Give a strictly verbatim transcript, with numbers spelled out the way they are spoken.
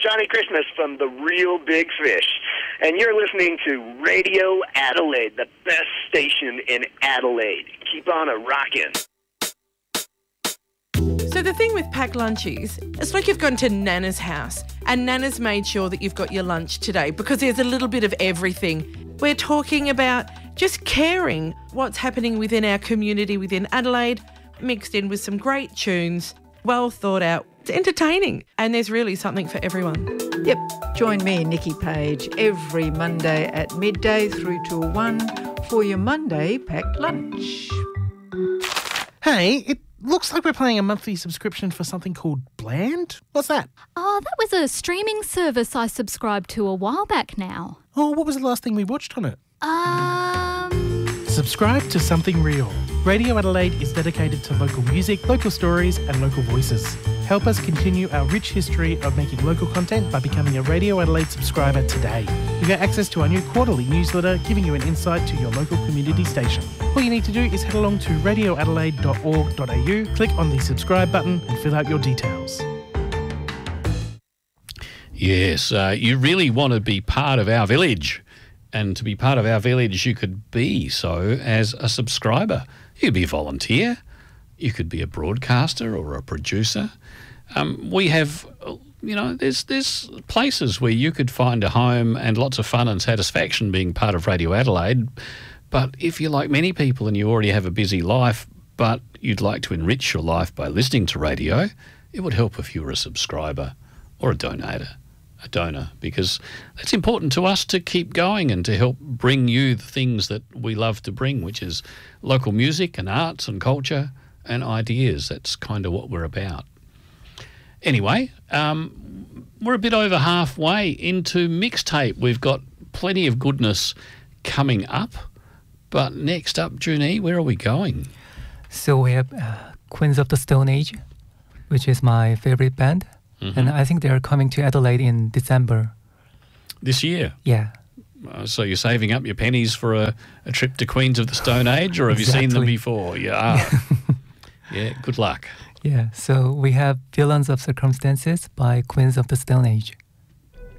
Johnny Christmas from The Real Big Fish. And you're listening to Radio Adelaide, the best station in Adelaide. Keep on a rockin'. So the thing with packed lunchies, it's like you've gone to Nana's house and Nana's made sure that you've got your lunch today because there's a little bit of everything. We're talking about just caring what's happening within our community within Adelaide, mixed in with some great tunes, well thought out. It's entertaining and there's really something for everyone. Yep, join me, Nikki Page, every Monday at midday through till one for your Monday packed lunch. Hey, it looks like we're paying a monthly subscription for something called Bland. What's that? Oh, that was a streaming service I subscribed to a while back now. Oh, what was the last thing we watched on it? Um... Subscribe to Something Real. Radio Adelaide is dedicated to local music, local stories and local voices. Help us continue our rich history of making local content by becoming a Radio Adelaide subscriber today. You get access to our new quarterly newsletter giving you an insight to your local community station. All you need to do is head along to radio adelaide dot org dot a u, click on the subscribe button and fill out your details. Yes, uh, you really want to be part of our village. And to be part of our village, you could be so as a subscriber. You could be a volunteer. You could be a broadcaster or a producer. Um, we have, you know, there's there's places where you could find a home and lots of fun and satisfaction being part of Radio Adelaide. But if you're like many people and you already have a busy life, but you'd like to enrich your life by listening to radio, it would help if you were a subscriber or a donator. A donor, because it's important to us to keep going and to help bring you the things that we love to bring, which is local music and arts and culture and ideas. That's kind of what we're about. Anyway, um, we're a bit over halfway into mixtape. We've got plenty of goodness coming up, but next up, Junie, where are we going? So we have uh, Queens of the Stone Age, which is my favorite band. Mm-hmm. And I think they're coming to Adelaide in December. This year? Yeah. Uh, so you're saving up your pennies for a, a trip to Queens of the Stone Age, or have Exactly. you seen them before? Yeah. Yeah, good luck. Yeah, so we have Villains of Circumstances by Queens of the Stone Age.